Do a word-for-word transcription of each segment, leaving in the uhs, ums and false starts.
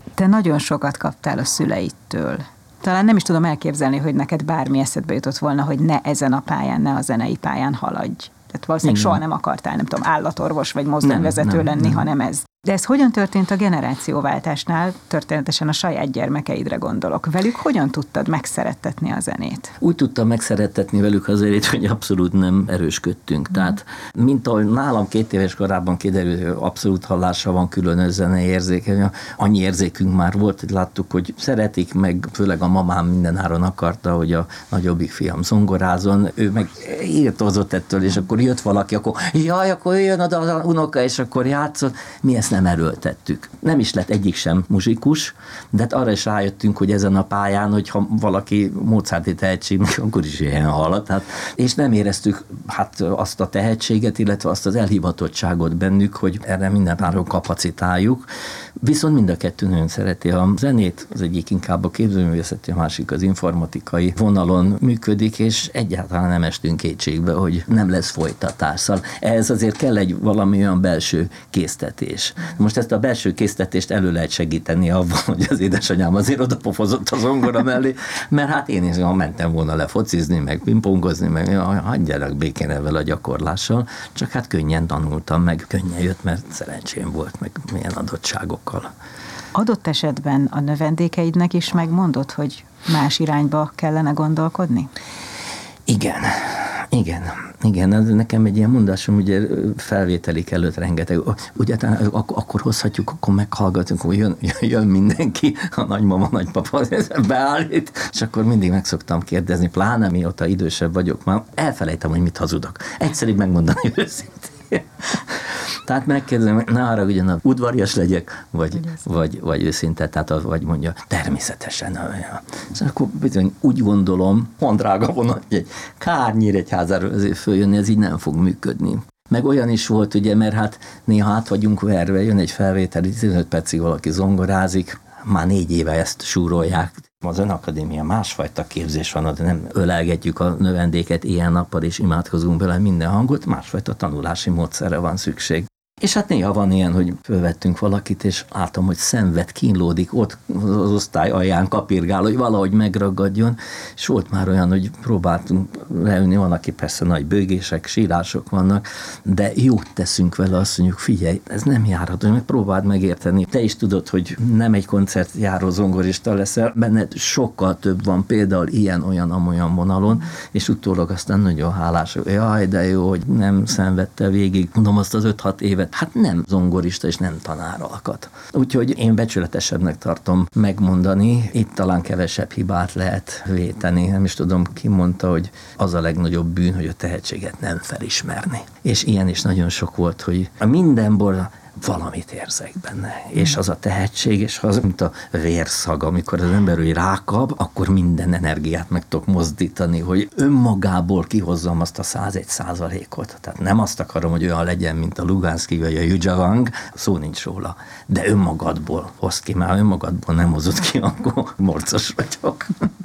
Te nagyon sokat kaptál a szüleidtől. Talán nem is tudom elképzelni, hogy neked bármi eszedbe jutott volna, hogy ne ezen a pályán, ne a zenei pályán haladj. Tehát valószínűleg igen. soha nem akartál, nem tudom, állatorvos vagy mozdonyvezető nem, nem, lenni, nem. hanem ez. De ez hogyan történt a generációváltásnál? Történetesen a saját gyermekeidre gondolok. Velük hogyan tudtad megszerettetni a zenét? Úgy tudtam megszerettetni velük a zenét, hogy abszolút nem erősködtünk. Mm. Tehát, mint ahogy nálam két éves korában kiderült, hogy abszolút hallásra van különös zenei érzéke. Annyi érzékünk már volt, hogy láttuk, hogy szeretik, meg főleg a mamám mindenáron akarta, hogy a nagyobbik fiam zongorázon. Ő meg írtózott ettől, és akkor jött valaki, akkor jaj, akkor jön oda az unoka, és akkor játszott. Mi ezt nem erőltettük. Nem is lett egyik sem muzsikus, de hát arra is rájöttünk, hogy ezen a pályán, hogyha valaki Mozarti tehetség, akkor is ilyen halad. Hát, és nem éreztük hát azt a tehetséget, illetve azt az elhivatottságot bennük, hogy erre mindenáron kapacitáljuk. Viszont mind a kettő nagyon szereti a zenét, az egyik inkább a képzőművészeti, a másik az informatikai vonalon működik, és egyáltalán nem estünk kétségbe, hogy nem lesz folytatás. Szóval ehhez azért kell egy valami olyan belső késztetés. Most ezt a belső késztetést elő lehet segíteni abban, hogy az édesanyám azért odapofozott a zongora mellé, mert hát én is ha mentem volna le focizni, meg pingpongozni, meg hagyjanak békén ezzel a gyakorlással, csak hát könnyen tanultam, meg könnyen jött, mert szerencsém volt, meg milyen adottságokkal. Adott esetben a növendékeidnek is megmondod, hogy más irányba kellene gondolkodni? Igen, igen, igen, ez nekem egy ilyen mondásom, ugye felvételik előtt rengeteg, ugye ak- akkor hozhatjuk, akkor meghallgatunk, hogy jön, jön mindenki, a nagymama, nagypapa beállít, és akkor mindig meg szoktam kérdezni, pláne mióta idősebb vagyok, már elfelejtem, hogy mit hazudok. Egyszerűbb megmondani őszintén. Tehát megkérdezem, ne arra ugyan udvarias legyek, vagy, vagy, vagy őszinte, tehát vagy mondja, természetesen. És akkor bizony úgy gondolom, pont drága volna, hogy egy kár Nyíregyházáról azért följönni, ez így nem fog működni. Meg olyan is volt, ugye, mert hát néha át vagyunk verve, jön egy felvétel, tizenöt percig valaki zongorázik, már négy éve ezt súrolják. Az Önakadémia másfajta képzés van, de nem ölelgetjük a növendéket ilyen nappal, és imádkozunk bele minden hangot, másfajta tanulási módszerre van szükség. És hát néha van ilyen, hogy fölvettünk valakit, és látom, hogy szenved, kínlódik, ott az osztály alján kapirgál, hogy valahogy megragadjon, és volt már olyan, hogy próbáltunk leülni, van, aki persze nagy bőgések, sírások vannak, de jót teszünk vele, azt mondjuk, figyelj, ez nem járható, meg próbáld megérteni. Te is tudod, hogy nem egy koncert járó zongorista leszel, benned sokkal több van, például ilyen, olyan, amolyan vonalon, és utólag aztán nagyon hálás, hogy jaj, de jó, hogy nem szenvedte végig, mondom, azt az öt-hat évet, hát nem zongorista és nem tanár alkat. Úgyhogy én becsületesebbnek tartom megmondani, itt talán kevesebb hibát lehet véteni. Nem is tudom, ki mondta, hogy az a legnagyobb bűn, hogy a tehetséget nem felismerni. És ilyen is nagyon sok volt, hogy a mindenből valamit érzek benne. És az a tehetség, és az, mint a vérszag, amikor az ember úgy rákap, akkor minden energiát meg tudok mozdítani, hogy önmagából kihozzam azt a százegy százalékot. Tehát nem azt akarom, hogy olyan legyen, mint a Luganszky vagy a Jujavang, szó nincs róla, de önmagadból hoz ki, már önmagadból nem hozott ki, akkor morcos vagyok.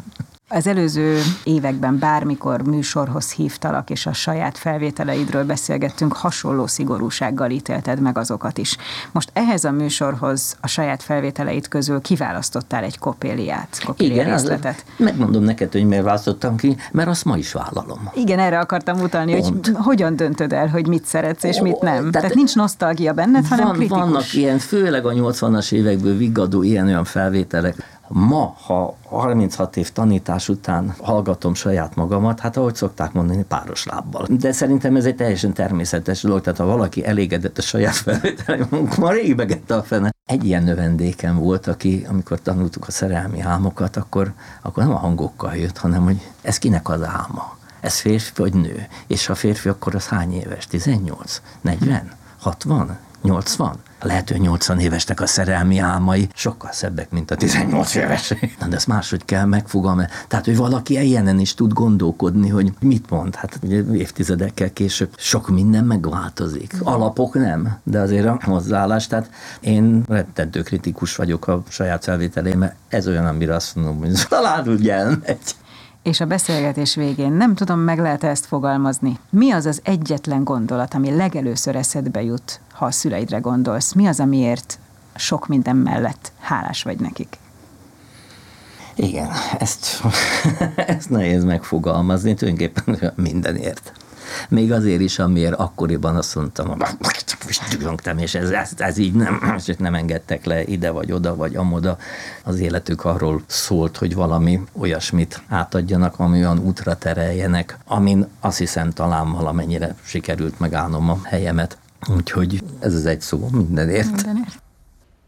Az előző években bármikor műsorhoz hívtalak, és a saját felvételeidről beszélgettünk, hasonló szigorúsággal ítélted meg azokat is. Most ehhez a műsorhoz a saját felvételeid közül kiválasztottál egy kopéliát, kopélia igen, részletet. Megmondom neked, hogy miért választottam ki, mert azt ma is vállalom. Igen, erre akartam utalni, Pont. hogy hogyan döntöd el, hogy mit szeretsz és mit nem. Tehát, tehát nincs nosztalgia benned, hanem van, kritikus. Vannak ilyen, főleg a nyolcvanas évekből viggadó ilyen-olyan felvételek. Ma, ha harminchat év tanítás után hallgatom saját magamat, hát ahogy szokták mondani, páros lábbal. De szerintem ez egy teljesen természetes dolog, tehát ha valaki elégedett a saját felvételem, akkor már rég megette a fene. Egy ilyen növendékem volt, aki, amikor tanultuk a szerelmi álmokat, akkor, akkor nem a hangokkal jött, hanem hogy ez kinek az álma? Ez férfi vagy nő? És ha férfi, akkor az hány éves? tizennyolc? negyven? hatvan? nyolcvan? Lehet, hogy nyolcvan évesnek a szerelmi álmai sokkal szebbek, mint a tizennyolc éves. Na, de ezt máshogy kell megfogalmazni. Tehát, hogy valaki ilyenen is tud gondolkodni, hogy mit mond. Hát ugye évtizedekkel később sok minden megváltozik. Alapok nem, de azért a hozzáállás. Tehát én rettentő kritikus vagyok a saját felvételém, mert ez olyan, amire azt mondom, hogy talán úgy elmegy. És a beszélgetés végén nem tudom, meg lehet ezt fogalmazni. Mi az az egyetlen gondolat, ami legelőször eszedbe jut, ha a szüleidre gondolsz? Mi az, amiért sok minden mellett hálás vagy nekik. Igen, ezt, ezt nehéz megfogalmazni, tulajdonképpen mindenért. Még azért is, amiért akkoriban azt mondtam, hogy és ez, ez, ez így nem, nem engedtek le ide vagy oda, vagy amoda. Az életük arról szólt, hogy valami olyasmit átadjanak, ami olyan útra tereljenek, amin azt hiszem talán valamennyire sikerült megállnom a helyemet. Úgyhogy ez az egy szó mindenért. Mindenért.